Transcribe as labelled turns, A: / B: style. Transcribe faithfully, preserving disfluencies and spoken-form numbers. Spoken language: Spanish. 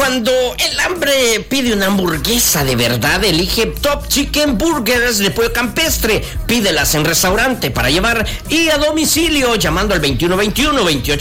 A: Cuando el hambre pide una hamburguesa de verdad, elige Top Chicken Burgers de pollo campestre. Pídelas en restaurante para llevar y a domicilio llamando al veintiuno veintiuno veintiocho